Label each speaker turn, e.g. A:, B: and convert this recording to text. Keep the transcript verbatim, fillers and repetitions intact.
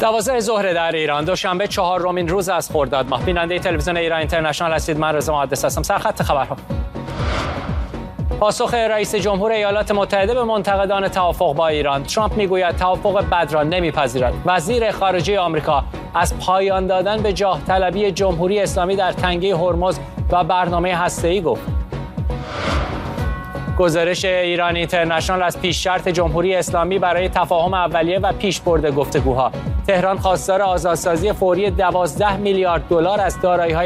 A: دوازده ظهر در ایران، دوشنبه چهارمین روز از خرداد ماه. بیننده تلویزیون ایران اینترنشنال هستید. من رضا محدث هستم. سرخط خبرها. پاسخ رئیس جمهور ایالات متحده به منتقدان توافق با ایران. ترامپ میگوید توافق بد را نمیپذیرد. وزیر خارجه آمریکا از پایان دادن به جاه طلبی جمهوری اسلامی در تنگه هرمز و برنامه هسته‌ای گفت. گزارش ایران اینترنشنال از پیش شرط جمهوری اسلامی برای تفاهم اولیه و پیشبرد گفتگوها. تهران خواستار آزادسازی فوری دوازده میلیارد دلار از دارایی‌های